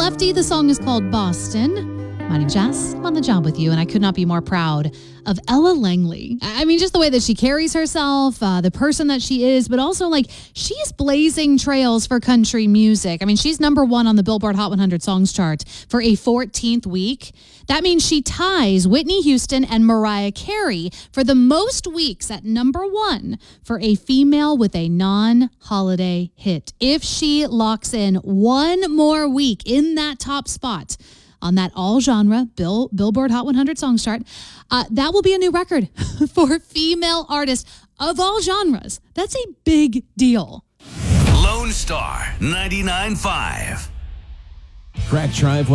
Lefty. The song is called Boston. My name's Jess. I'm on the job with you, and I could not be more proud of Ella Langley. I mean, just the way that she carries herself, the person that she is, but also, like, she's blazing trails for country music. I mean, she's number one on the Billboard Hot 100 Songs chart for a 14th week. That means she ties Whitney Houston and Mariah Carey for the most weeks at number one for a female with a non-holiday hit. If she locks in one more week in that top spot on that all-genre Billboard Hot 100 Songs chart, that will be a new record for female artists of all genres. That's a big deal. Lone Star 99.5. Crack Drive